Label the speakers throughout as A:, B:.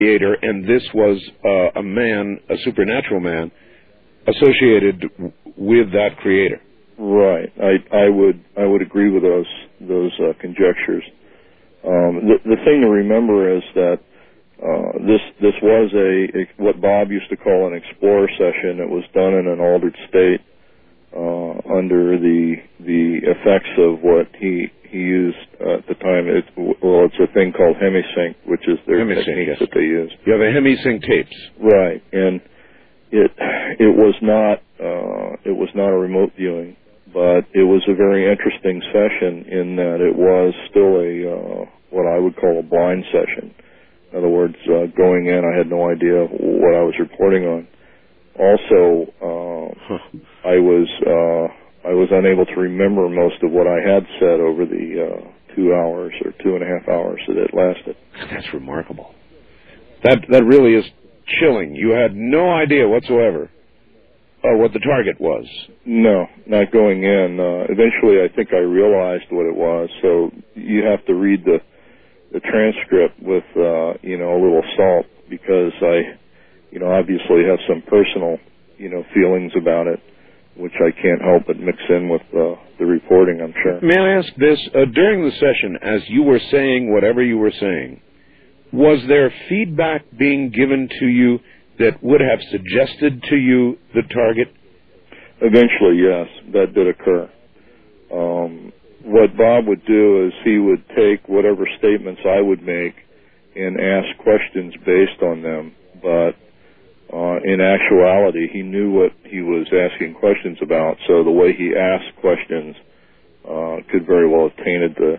A: creator, and this was a man, a supernatural man, associated with that creator.
B: Right. I would agree with those conjectures. The thing to remember is that this was what Bob used to call an explorer session. It was done in an altered state under the effects of what he used at the time. It's a thing called hemisync, which is their technique that they use.
A: You have a hemisync tapes,
B: right? And it was not a remote viewing, but it was a very interesting session in that it was still what I would call a blind session. In other words, going in, I had no idea what I was reporting on. Also, I was unable to remember most of what I had said over the 2 hours or 2.5 hours that it lasted.
A: That's remarkable. That really is chilling. You had no idea whatsoever what the target was.
B: No, not going in. Eventually, I think I realized what it was. So you have to read the transcript with a little salt, because I obviously have some personal feelings about it, which I can't help but mix in with the reporting, I'm sure.
A: May I ask this? During the session, as you were saying whatever you were saying, was there feedback being given to you that would have suggested to you the target?
B: Eventually, yes, that did occur. What Bob would do is he would take whatever statements I would make and ask questions based on them, but in actuality, he knew what he was asking questions about, so the way he asked questions could very well have tainted the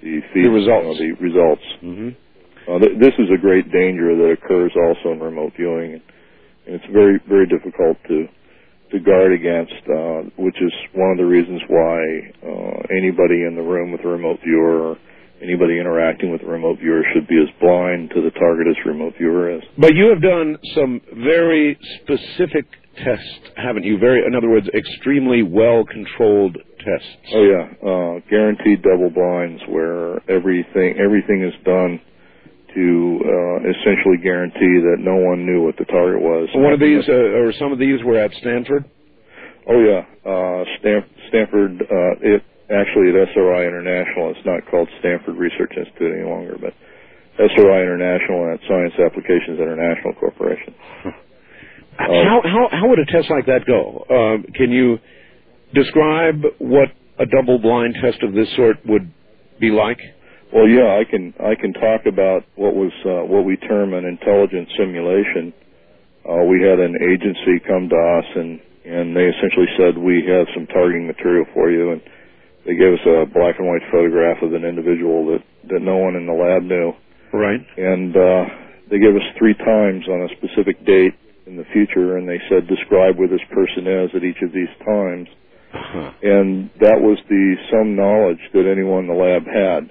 B: results.
A: Mm-hmm.
B: This is a great danger that occurs also in remote viewing, and it's very, very difficult to guard against, which is one of the reasons why anybody in the room with a remote viewer or anybody interacting with a remote viewer should be as blind to the target as a remote viewer is.
A: But you have done some very specific tests, haven't you? In other words, extremely well-controlled tests.
B: Oh, yeah. Guaranteed double blinds where everything is done to essentially guarantee that no one knew what the target was.
A: One of these, or some of these, were at Stanford?
B: Oh, yeah. Stanford, actually at SRI International. It's not called Stanford Research Institute any longer, but SRI International and Science Applications International Corporation.
A: How would a test like that go? Can you describe what a double-blind test of this sort would be like?
B: Well, yeah, I can talk about what we term an intelligent simulation. We had an agency come to us, and they essentially said, we have some targeting material for you, and they gave us a black and white photograph of an individual that no one in the lab knew.
A: Right.
B: And they gave us 3 times on a specific date in the future, and they said, describe where this person is at each of these times.
A: Uh-huh.
B: And that was some knowledge that anyone in the lab had.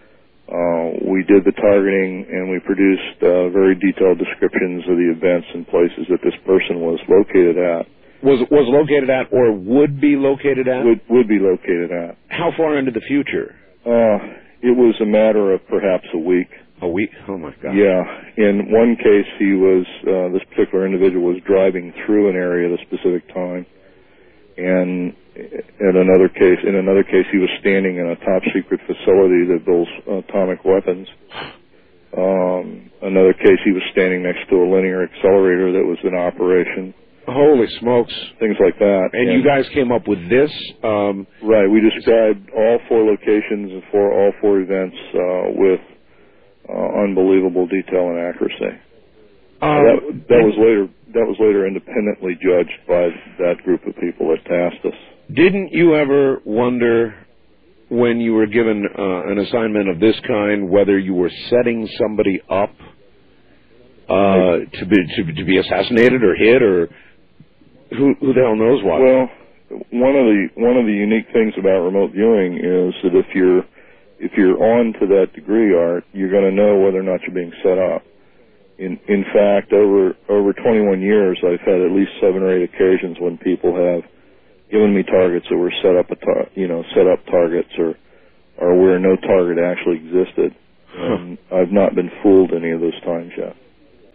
B: We did the targeting, and we produced very detailed descriptions of the events and places that this person was located at.
A: Was located at, or would be located at?
B: Would be located at.
A: How far into the future?
B: It was a matter of perhaps a week.
A: A week? Oh, my God.
B: Yeah. In one case, this particular individual was driving through an area at a specific time, and in another case, he was standing in a top-secret facility that builds atomic weapons. Another case, he was standing next to a linear accelerator that was in operation.
A: Holy smokes.
B: Things like that.
A: And you guys came up with this?
B: Right. We described all 4 locations and all 4 events with unbelievable detail and accuracy. That was later independently judged by that group of people that tasked us.
A: Didn't you ever wonder, when you were given an assignment of this kind, whether you were setting somebody up to be assassinated or hit, or who the hell knows what?
B: Well, one of the unique things about remote viewing is that if you're on to that degree, Art, you're going to know whether or not you're being set up. In fact, over 21 years, I've had at least 7 or 8 occasions when people have given me targets that were set up targets, or where no target actually existed. And I've not been fooled any of those times yet.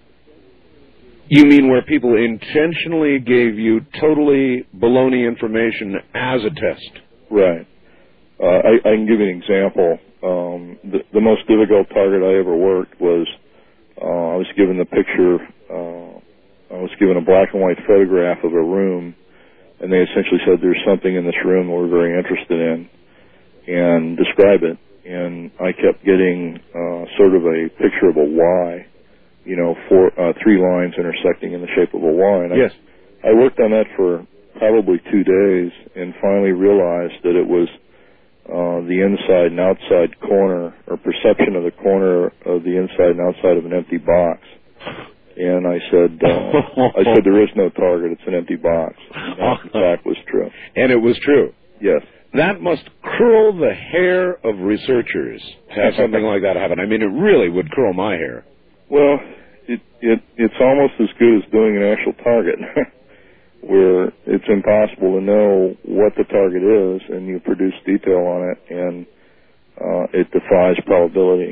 A: You mean where people intentionally gave you totally baloney information as a test?
B: Right. I can give you an example. The most difficult target I ever worked was I was given the picture. I was given a black and white photograph of a room, and they essentially said there's something in this room that we're very interested in, and describe it. And I kept getting sort of a picture of a Y, you know, three lines intersecting in the shape of a Y. And
A: yes.
B: I worked on that for probably 2 days and finally realized that it was the inside and outside corner, or perception of the corner of the inside and outside of an empty box. And I said, there is no target, it's an empty box. And that, in fact, was true.
A: And it was true?
B: Yes.
A: That must curl the hair of researchers to have something like that happen. I mean, it really would curl my hair.
B: Well, it's almost as good as doing an actual target, where it's impossible to know what the target is, and you produce detail on it, and it defies probability.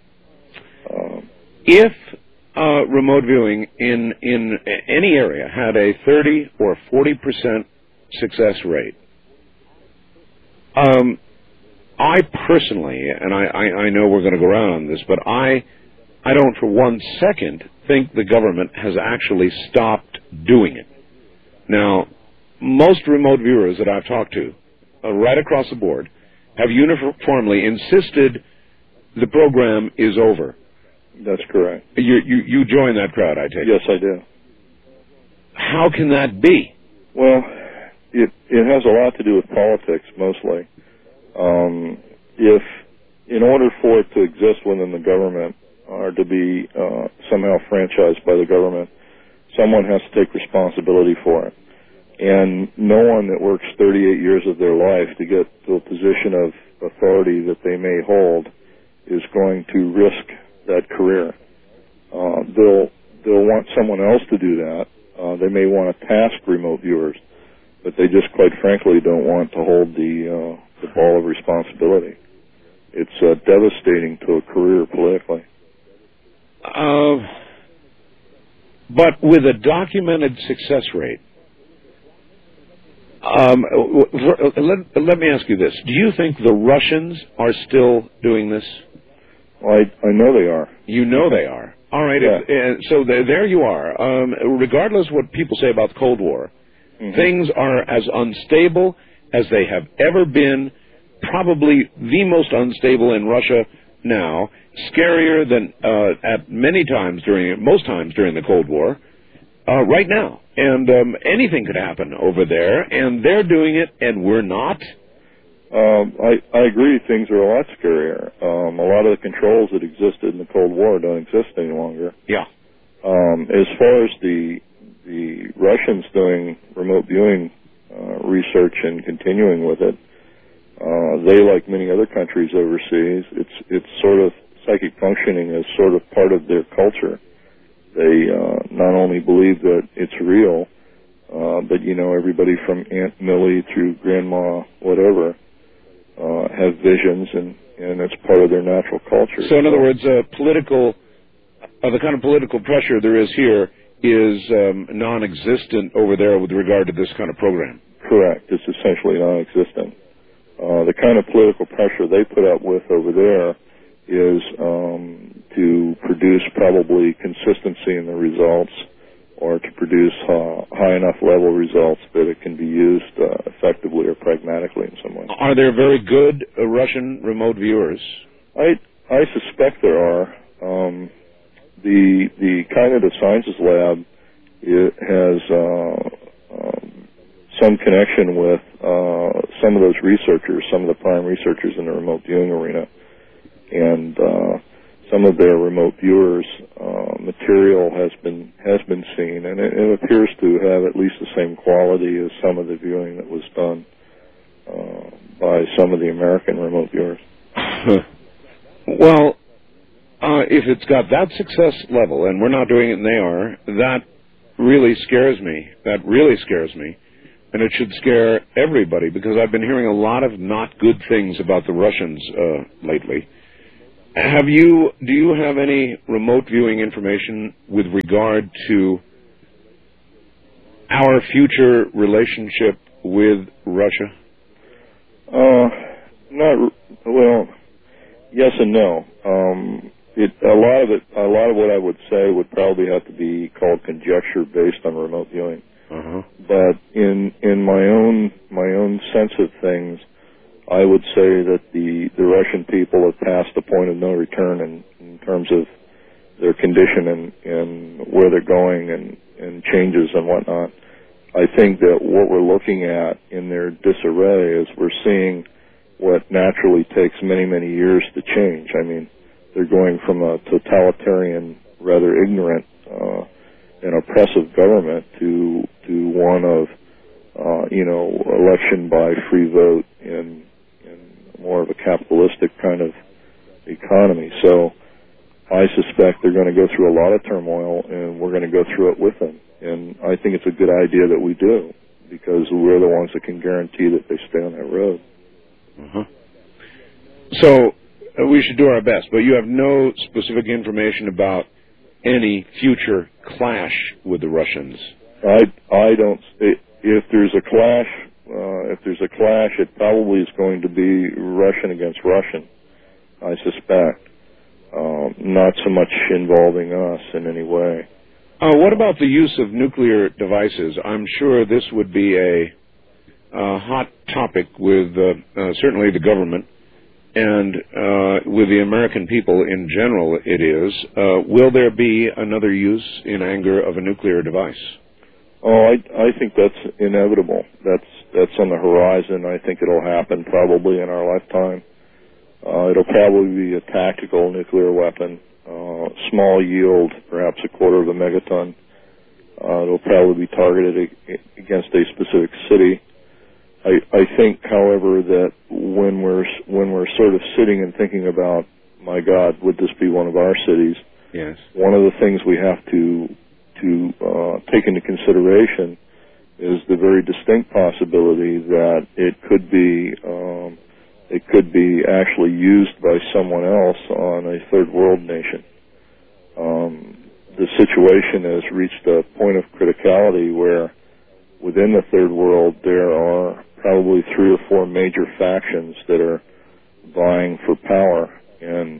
A: If remote viewing in any area had a 30 or 40% success rate, I personally, and I know we're going to go around on this, but I don't for 1 second think the government has actually stopped doing it. Now, most remote viewers that I've talked to, right across the board, have uniformly insisted the program is over.
B: That's correct.
A: You join that crowd, I take it?
B: Yes, I do.
A: How can that be?
B: Well, it has a lot to do with politics, mostly. If, in order for it to exist within the government, or to be somehow franchised by the government, someone has to take responsibility for it. And no one that works 38 years of their life to get to a position of authority that they may hold is going to risk that career. They'll want someone else to do that. They may want to task remote viewers, but they just, quite frankly, don't want to hold the ball of responsibility. It's devastating to a career politically.
A: But with a documented success rate, let me ask you this. Do you think the Russians are still doing this?
B: Well, I know they are.
A: You know they are. All right.
B: Yeah.
A: So there you are. Regardless of what people say about the Cold War, things are as unstable as they have ever been, probably the most unstable in Russia now, scarier than at most times during the Cold War, right now. And anything could happen over there, and they're doing it, and we're not.
B: I agree. Things are a lot scarier. A lot of the controls that existed in the Cold War don't exist any longer.
A: Yeah.
B: As far as the Russians doing remote viewing research and continuing with it, they, like many other countries overseas, it's sort of psychic functioning as sort of part of their culture. They not only believe that it's real, but, you know, everybody from Aunt Millie through Grandma, whatever, have visions, and it's part of their natural culture.
A: So in other words, the kind of political pressure there is here is non-existent over there with regard to this kind of program.
B: Correct. It's essentially non-existent. The kind of political pressure they put up with over there is to produce probably consistency in the results, or to produce high enough level results that it can be used effectively or pragmatically in some way. Are there very good Russian remote viewers? I suspect there are. The Cognitive Sciences Lab has some connection with some of those researchers, some of the prime researchers in the remote viewing arena, and some of their remote viewers' material has been seen, and it appears to have at least the same quality as some of the viewing that was done by some of the American remote viewers.
A: Well, if it's got that success level, and we're not doing it and they are, that really scares me. That really scares me. And it should scare everybody, because I've been hearing a lot of not good things about the Russians lately. Do you have any remote viewing information with regard to our future relationship with Russia?
B: Not well. Yes and no. A lot of what I would say would probably have to be called conjecture based on remote viewing.
A: Uh-huh.
B: But in my own sense of things, I would say that the Russian people have passed the point of no return in terms of their condition and where they're going and changes and whatnot. I think that what we're looking at in their disarray is we're seeing what naturally takes many, many years to change. I mean, they're going from a totalitarian, rather ignorant and oppressive government to one of election by free vote in more of a capitalistic kind of economy. So I suspect they're going to go through a lot of turmoil, and we're going to go through it with them. And I think it's a good idea that we do, because we're the ones that can guarantee that they stay on that road.
A: Uh-huh. So we should do our best, but you have no specific information about any future clash with the Russians.
B: I don't. If there's a clash, it probably is going to be Russian against Russian, I suspect. Not so much involving us in any way.
A: What about the use of nuclear devices? I'm sure this would be a hot topic with certainly the government and with the American people in general. It is. Will there be another use in anger of a nuclear device?
B: Oh, I think that's inevitable. That's on the horizon. I think it'll happen probably in our lifetime. It'll probably be a tactical nuclear weapon, small yield, perhaps a quarter of a megaton. It'll probably be targeted against a specific city. I think, however, that when we're sort of sitting and thinking about, my God, would this be one of our cities?
A: Yes.
B: One of the things we have to take into consideration is the very distinct possibility that it could be actually used by someone else on a third world nation. The situation has reached a point of criticality where within the third world there are probably 3 or 4 major factions that are vying for power, and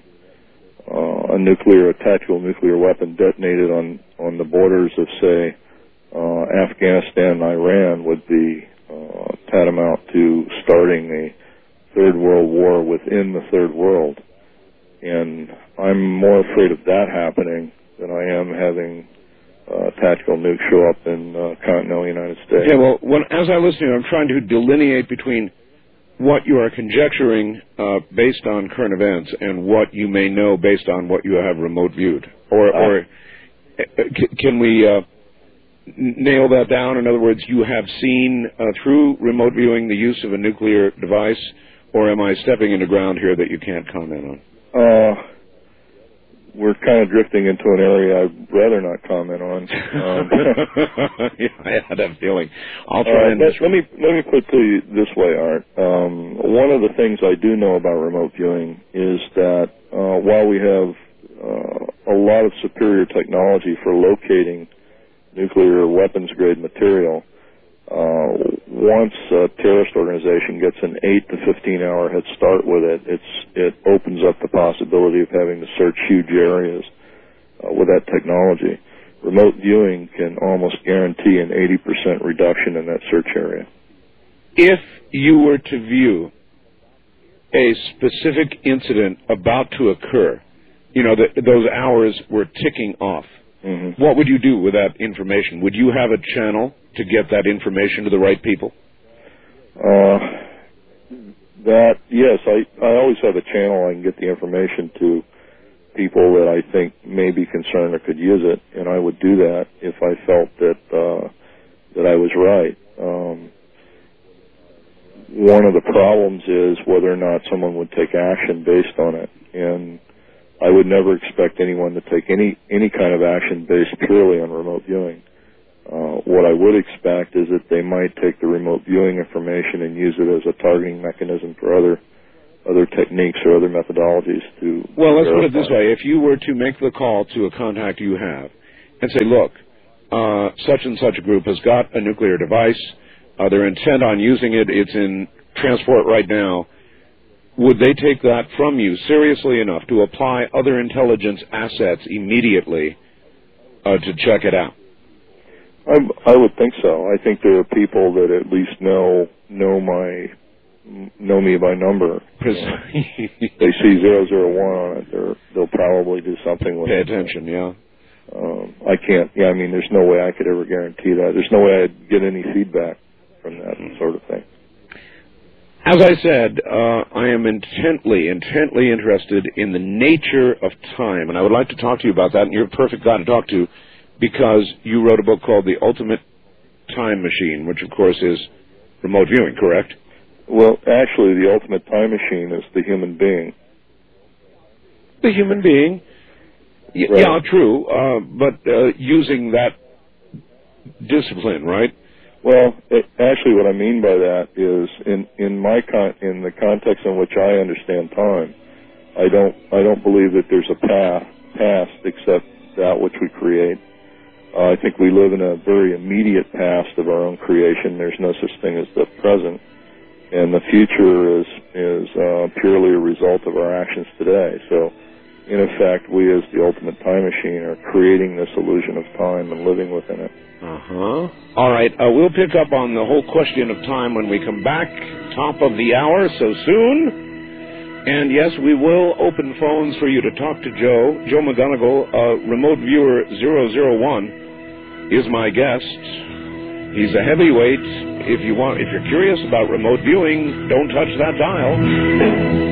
B: a tactical nuclear weapon detonated on the borders of, say, Afghanistan and Iran would be tantamount to starting a third world war within the third world. And I'm more afraid of that happening than I am having tactical nukes show up in continental United States.
A: Yeah, well, as I listen to you, I'm trying to delineate between what you are conjecturing based on current events and what you may know based on what you have remote viewed. Or can we nail that down? In other words, you have seen through remote viewing the use of a nuclear device, or am I stepping into ground here that you can't comment on?
B: We're kind of drifting into an area I'd rather not comment on.
A: Yeah, I had that feeling. I'll try and...
B: Let me put it to you this way, Art. One of the things I do know about remote viewing is that while we have a lot of superior technology for locating nuclear weapons-grade material, once a terrorist organization gets an 8 to 15-hour head start with it opens up the possibility of having to search huge areas with that technology. Remote viewing can almost guarantee an 80% reduction in that search area.
A: If you were to view a specific incident about to occur, those hours were ticking off,
B: mm-hmm.
A: What would you do with that information? Would you have a channel to get that information to the right people?
B: Yes, I always have a channel I can get the information to people that I think may be concerned or could use it, and I would do that if I felt that I was right. One of the problems is whether or not someone would take action based on it, and I would never expect anyone to take any kind of action based purely on remote viewing. What I would expect is that they might take the remote viewing information and use it as a targeting mechanism for other techniques or other methodologies to...
A: Well, let's put it this way. If you were to make the call to a contact you have and say, look, such and such a group has got a nuclear device, they're intent on using it, it's in transport right now, would they take that from you seriously enough to apply other intelligence assets immediately to check it out?
B: I would think so. I think there are people that at least know me by number. They see 001 on it, they'll probably do something with it.
A: Pay attention, yeah.
B: I can't. Yeah, I mean, there's no way I could ever guarantee that. There's no way I'd get any feedback from that sort of thing.
A: As I said, I am intently interested in the nature of time, and I would like to talk to you about that, and you're a perfect guy to talk to, because you wrote a book called The Ultimate Time Machine, which, of course, is remote viewing, correct?
B: Well, actually, the ultimate time machine is the human being.
A: The human being?
B: Right.
A: Yeah, true, but using that discipline, right?
B: Well, actually, what I mean by that is, in the context in which I understand time, I don't believe that there's a past except that which we create. I think we live in a very immediate past of our own creation. There's no such thing as the present, and the future is purely a result of our actions today. So, in effect, we as the ultimate time machine are creating this illusion of time and living within it.
A: All right, we'll pick up on the whole question of time when we come back. Top of the hour, so soon. And yes, we will open phones for you to talk to Joe. Joe McGonigal, remote viewer 001, is my guest. He's a heavyweight. If you're curious about remote viewing, don't touch that dial.